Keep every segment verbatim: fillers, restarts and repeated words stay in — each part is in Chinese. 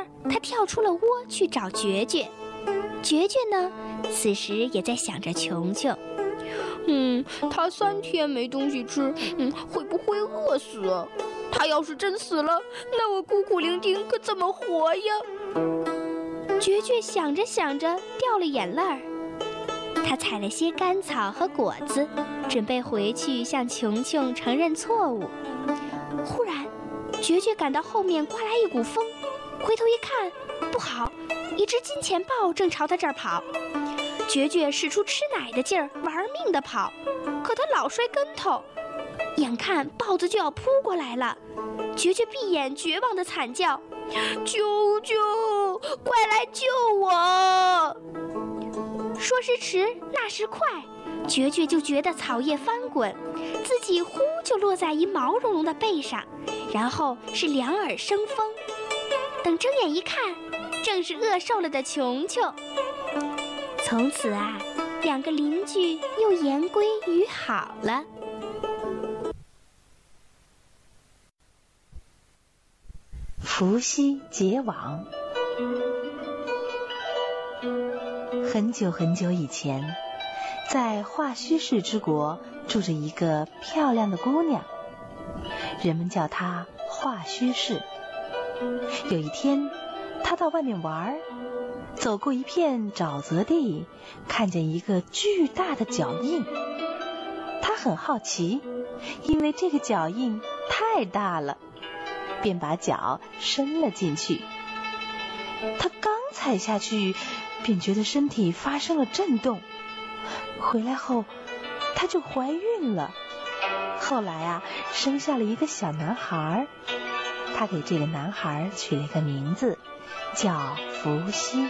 他跳出了窝去找绝绝。绝绝呢，此时也在想着琼琼。 嗯，他三天没东西吃，嗯，会不会饿死？他要是真死了，那我孤苦伶仃可怎么活呀？ 绝绝想着想着掉了眼泪儿。他采了些干草和果子，准备回去向琼琼承认错误。忽然，绝绝感到后面刮来一股风，回头一看，不好，一只金钱豹正朝他这儿跑。绝绝使出吃奶的劲儿，玩命地跑，可他老摔跟头，眼看豹子就要扑过来了。绝绝闭眼绝望地惨叫：“救救！快来救我！”说时迟，那时快，绝绝就觉得草叶翻滚，自己呼就落在一毛茸茸的背上，然后是两耳生风。等睁眼一看，正是饿瘦了的琼琼。从此啊，两个邻居又言归于好了。 伏羲结网。很久很久以前，在华胥氏之国住着一个漂亮的姑娘，人们叫她华胥氏。有一天，她到外面玩，走过一片沼泽地，看见一个巨大的脚印。她很好奇，因为这个脚印太大了，便把脚伸了进去。她刚踩下去，便觉得身体发生了震动。回来后，她就怀孕了。后来啊，生下了一个小男孩。她给这个男孩取了一个名字，叫伏羲。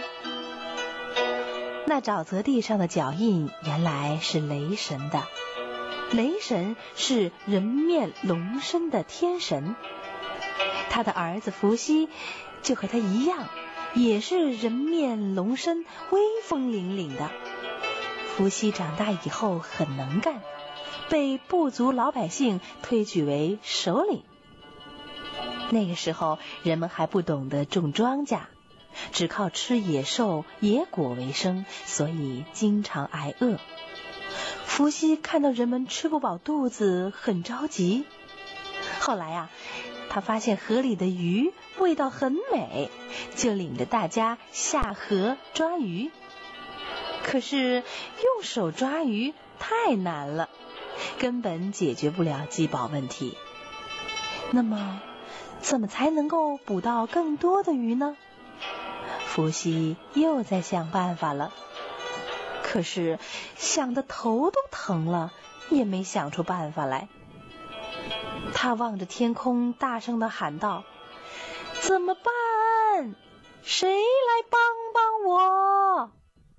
那沼泽地上的脚印原来是雷神的。雷神是人面龙身的天神，他的儿子伏羲就和他一样，也是人面龙身，威风凛凛的。伏羲长大以后很能干，被部族老百姓推举为首领。那个时候人们还不懂得种庄稼，只靠吃野兽野果为生，所以经常挨饿。伏羲看到人们吃不饱肚子，很着急。后来啊，他发现河里的鱼味道很美，就领着大家下河抓鱼。可是用手抓鱼太难了，根本解决不了饥饱问题。那么怎么才能够捕到更多的鱼呢？伏羲又在想办法了，可是想得头都疼了，也没想出办法来。他望着天空，大声地喊道：“怎么办？谁来帮帮我？”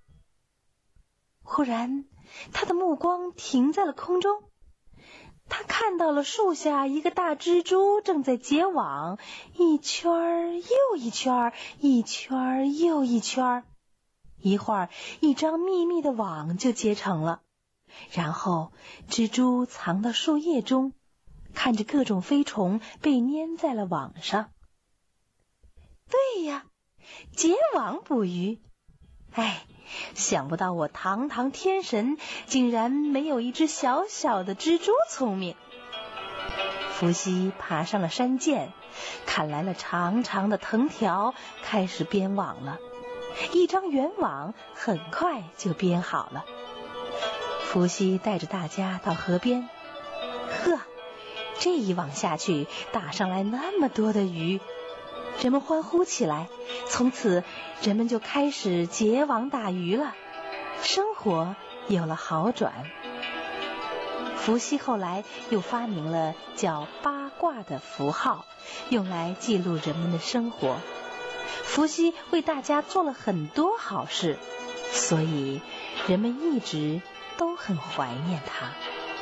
忽然，他的目光停在了空中。他看到了树下一个大蜘蛛正在结网，一圈儿又一圈儿，一圈儿又一圈儿。一会儿，一张密密的网就结成了。然后，蜘蛛藏到树叶中，看着各种飞虫被粘在了网上。对呀，结网捕鱼。哎，想不到我堂堂天神竟然没有一只小小的蜘蛛聪明。伏羲爬上了山涧，砍来了长长的藤条，开始编网了。一张圆网很快就编好了。伏羲带着大家到河边，呵，这一网下去，打上来那么多的鱼，人们欢呼起来。从此人们就开始结网打鱼了，生活有了好转。伏羲后来又发明了叫八卦的符号，用来记录人们的生活。伏羲为大家做了很多好事，所以人们一直都很怀念他。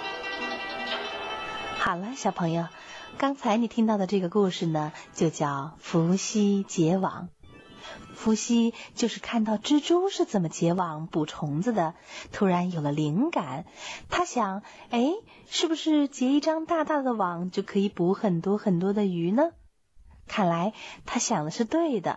好了，小朋友，刚才你听到的这个故事呢，就叫伏羲结网。伏羲就是看到蜘蛛是怎么结网捕虫子的，突然有了灵感。他想，哎，是不是结一张大大的网就可以捕很多很多的鱼呢？看来他想的是对的。